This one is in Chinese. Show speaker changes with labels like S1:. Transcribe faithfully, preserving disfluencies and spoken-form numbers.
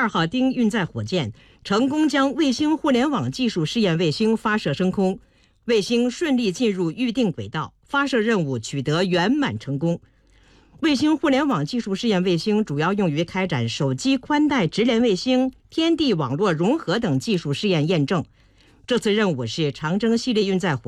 S1: 二号丁运载火箭成功将卫星互联网技术试验卫星发射升空，卫星顺利进入预定轨道，发射任务取得圆满成功。卫星互联网技术试验卫星主要用于开展手机宽带直连卫星、天地网络融合等技术试验验证。这次任务是长征系列运载火